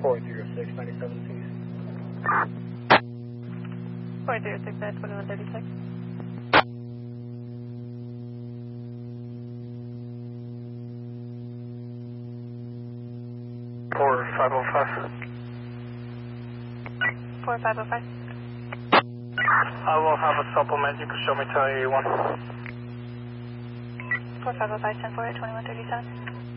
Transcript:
406, 97 Cs. 406 at 2136. 4505. 4505. I will have a supplement. You can show me to 81. 4505, 10 4 at 2137.